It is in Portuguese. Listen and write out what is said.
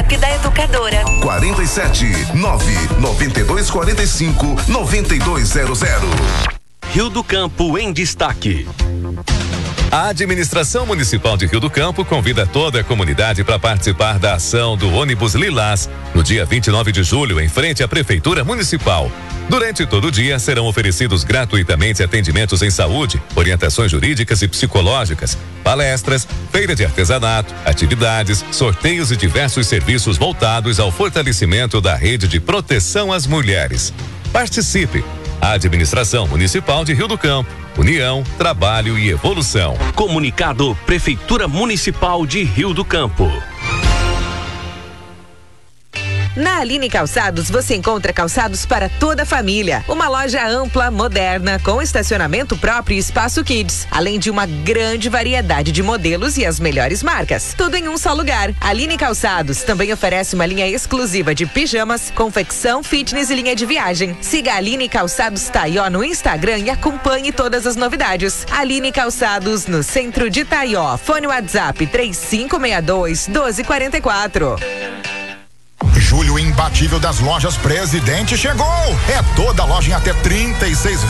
WhatsApp da educadora. 47-99245-9200. Rio do Campo em destaque. A administração municipal de Rio do Campo convida toda a comunidade para participar da ação do ônibus Lilás no dia 29 de julho, em frente à Prefeitura Municipal. Durante todo o dia serão oferecidos gratuitamente atendimentos em saúde, orientações jurídicas e psicológicas, palestras, feira de artesanato, atividades, sorteios e diversos serviços voltados ao fortalecimento da rede de proteção às mulheres. Participe! A Administração Municipal de Rio do Campo. União, Trabalho e Evolução. Comunicado Prefeitura Municipal de Rio do Campo. Na Aline Calçados você encontra calçados para toda a família. Uma loja ampla, moderna, com estacionamento próprio e espaço kids, além de uma grande variedade de modelos e as melhores marcas. Tudo em um só lugar. Aline Calçados também oferece uma linha exclusiva de pijamas, confecção, fitness e linha de viagem. Siga a Aline Calçados Taió no Instagram e acompanhe todas as novidades. Aline Calçados, no centro de Taió. Fone WhatsApp 3562-1244. Julho imbatível das lojas Presidente chegou. É toda loja em até 36